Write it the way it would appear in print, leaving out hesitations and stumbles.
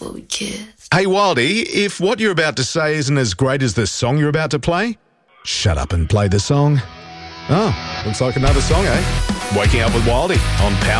before we kiss. Hey, Wildy, if what you're about to say isn't as great as the song you're about to play, shut up and play the song. Oh, looks like another song, eh? Waking Up with Wildy on Power